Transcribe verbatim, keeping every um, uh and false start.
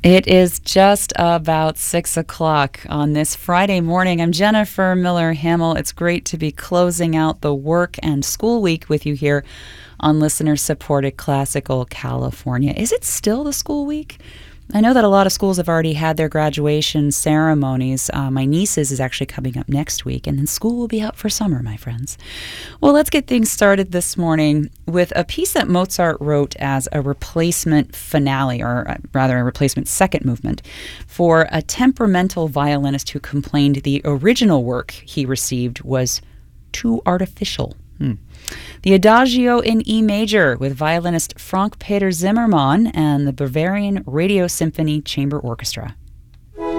It is just about six o'clock on this Friday morning. I'm Jennifer Miller Hamill. It's great to be closing out the work and school week with you here on listener-supported Classical California. Is it still the school week? I know that a lot of schools have already had their graduation ceremonies. Uh, my niece's is actually coming up next week, and then school will be out for summer, my friends. Well, let's get things started this morning with a piece that Mozart wrote as a replacement finale, or uh, rather a replacement second movement, for a temperamental violinist who complained the original work he received was too artificial. Hmm. The Adagio in E major with violinist Frank Peter Zimmermann and the Bavarian Radio Symphony Chamber Orchestra.